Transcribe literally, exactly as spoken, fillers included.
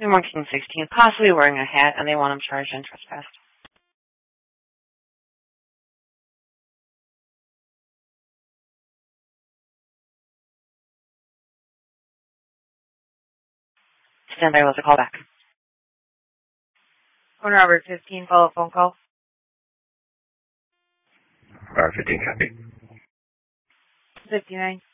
one King sixteen, possibly wearing a hat, and they want him charged and trespassed. Stand by, let's call back. Corner Robert fifteen, follow up phone call. Robert fifteen, copy. fifty-nine.